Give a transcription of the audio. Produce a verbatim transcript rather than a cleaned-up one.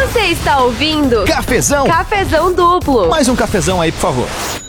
Você está ouvindo Cafezão. Cafezão Duplo. Mais um cafezão aí, por favor.